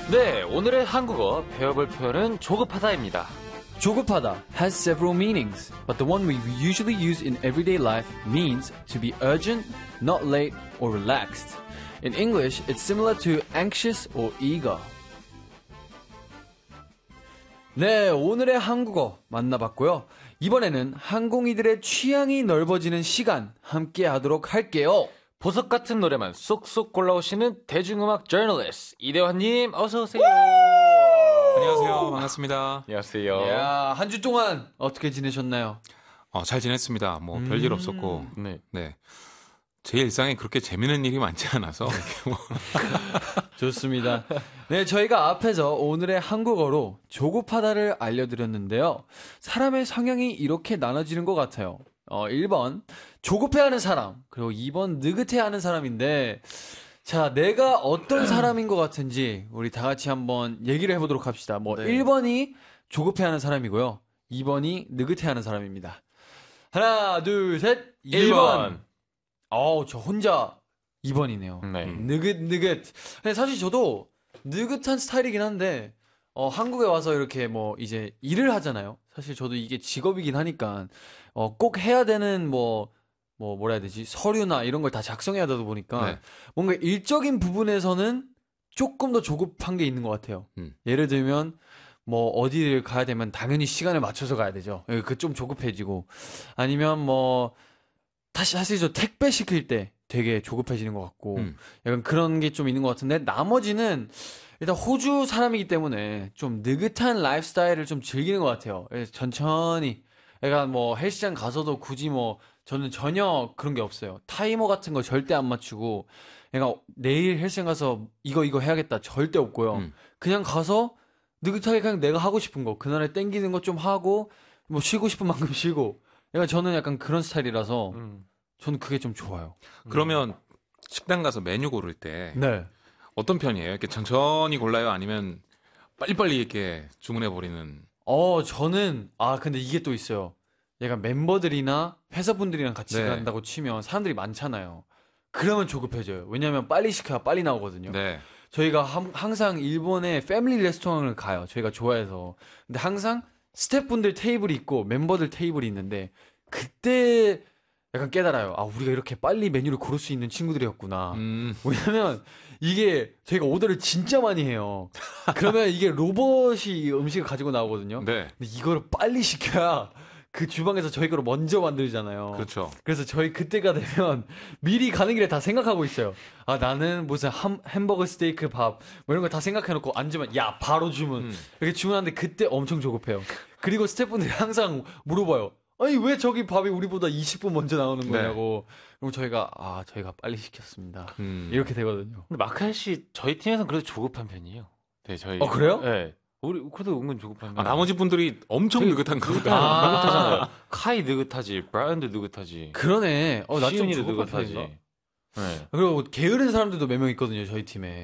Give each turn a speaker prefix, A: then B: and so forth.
A: 네, 오늘의 한국어 배워볼 표현은 조급하다입니다.
B: 조급하다 has several meanings, but the one we usually use in everyday life means to be urgent, not late, or relaxed. In English, it's similar to anxious or eager. 네, 오늘의 한국어 만나봤고요. 이번에는 항공이들의 취향이 넓어지는 시간 함께 하도록 할게요.
A: 보석 같은 노래만 쏙쏙 골라오시는 대중음악 저널리스트 이대환님 어서 오세요.
C: 안녕하세요. 반갑습니다.
A: 안녕하세요.
B: 한 주 동안 어떻게 지내셨나요?
C: 잘 지냈습니다. 뭐 별일 없었고. 네. 제 일상에 그렇게 재밌는 일이 많지 않아서.
B: 좋습니다. 네, 저희가 앞에서 오늘의 한국어로 조급하다를 알려드렸는데요. 사람의 성향이 이렇게 나눠지는 것 같아요. 1번 조급해하는 사람, 그리고 2번 느긋해하는 사람인데, 자, 내가 어떤 사람인 것 같은지 우리 다 같이 한번 얘기를 해보도록 합시다. 네. 1번이 조급해하는 사람이고요, 2번이 느긋해하는 사람입니다. 하나, 둘, 셋. 1번. 저 혼자 2번이네요.
A: 네.
B: 느긋. 근데 사실 저도 느긋한 스타일이긴 한데, 한국에 와서 이렇게 뭐 이제 일을 하잖아요. 사실 저도 이게 직업이긴 하니까, 꼭 해야 되는 뭐라 해야 되지? 서류나 이런 걸 다 작성해야 되다 보니까,
C: 네.
B: 뭔가 일적인 부분에서는 조금 더 조급한 게 있는 것 같아요. 예를 들면, 뭐 어디를 가야 되면 당연히 시간을 맞춰서 가야 되죠. 그 좀 조급해지고, 아니면 뭐, 사실 저 택배 시킬 때 되게 조급해지는 것 같고, 약간 그런 게 좀 있는 것 같은데, 나머지는 일단 호주 사람이기 때문에 좀 느긋한 라이프스타일을 좀 즐기는 것 같아요. 그래서 천천히, 약간 뭐 헬스장 가서도 굳이 뭐 저는 전혀 그런 게 없어요. 타이머 같은 거 절대 안 맞추고, 약간 내일 헬스장 가서 이거 해야겠다 절대 없고요. 그냥 가서 느긋하게 그냥 내가 하고 싶은 거, 그날에 땡기는 거 좀 하고, 뭐 쉬고 싶은 만큼 쉬고, 저는 약간 그런 스타일이라서 저는 그게 좀 좋아요.
C: 그러면 식당 가서 메뉴 고를 때
B: 네.
C: 어떤 편이에요? 이렇게 천천히 골라요? 아니면 빨리빨리 이렇게 주문해버리는?
B: 저는, 근데 이게 또 있어요. 약간 멤버들이나 회사분들이랑 같이
C: 네.
B: 간다고 치면 사람들이 많잖아요. 그러면 조급해져요. 왜냐면 빨리 시켜야 빨리 나오거든요.
C: 네.
B: 저희가 항상 일본의 패밀리 레스토랑을 가요. 저희가 좋아해서. 근데 항상 스태프분들 테이블이 있고 멤버들 테이블이 있는데, 그때 약간 깨달아요. 우리가 이렇게 빨리 메뉴를 고를 수 있는 친구들이었구나. 왜냐면 이게 저희가 오더를 진짜 많이 해요. 그러면 이게 로봇이 음식을 가지고 나오거든요.
C: 네.
B: 근데 이거를 빨리 시켜야 그 주방에서 저희 거를 먼저 만들잖아요.
C: 그렇죠.
B: 그래서 저희 그때가 되면 미리 가는 길에 다 생각하고 있어요. 나는 무슨 햄버거 스테이크 밥 뭐 이런 거 다 생각해놓고 앉으면 야 바로 주문. 이렇게 주문하는데 그때 엄청 조급해요. 그리고 스태프분들이 항상 물어봐요. 아니 왜 저기 밥이 우리보다 20분 먼저 나오는 거냐고. 그럼 저희가 빨리 시켰습니다. 이렇게 되거든요.
A: 근데 마크현 씨 저희 팀에서는 그래도 조급한 편이에요. 네, 저희.
B: 그래요?
A: 네. 우리 그래도 은근 조급한 편.
C: 나머지 분들이 엄청 느긋한가 보다.
A: 느긋하잖아요. 카이 느긋하지, 브라이언도 느긋하지.
B: 그러네. 나 좀
A: 시윤이도
B: 조급한
A: 느긋하지.
B: 편인가?
A: 네.
B: 그리고 게으른 사람들도 몇 명 있거든요, 저희 팀에.